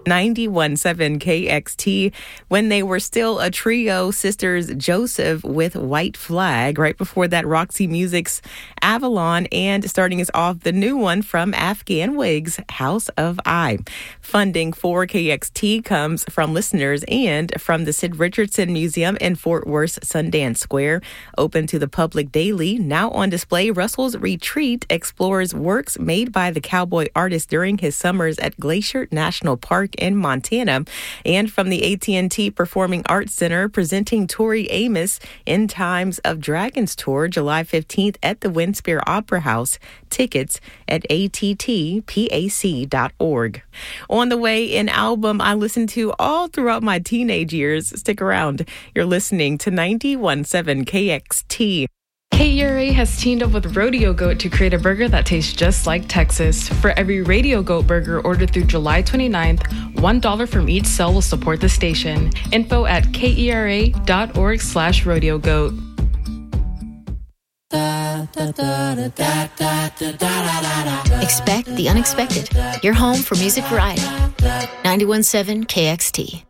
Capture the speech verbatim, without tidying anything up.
ninety-one point seven K X T when they were still a trio, Sisters Joseph with White Flag. Right before that, Roxy Music's Avalon, and starting us off, the new one from Afghan Wigs, House of I. Funding for K X T comes from listeners and from the Sid Richardson Museum in Fort Worth's Sundance Square. Open to the public daily. Now on display, Russell's Retreat explores works made by the cowboy artist during his summers at Glacier National Park in Montana. And from the A T and T Performing Arts Center, presenting Tori Amos in Times of Dragons Tour, July fifteenth at the Winspear Opera House. Tickets at A T T pac dot org. On the way, an album I listened to all throughout my teenage years. Stick around. You're listening to ninety-one point seven K X T. K E R A has teamed up with Rodeo Goat to create a burger that tastes just like Texas. For every Rodeo Goat burger ordered through July twenty-ninth, one dollar from each sale will support the station. Info at kera.org slash rodeo goat. Expect the unexpected. You're home for music variety. ninety-one point seven K X T.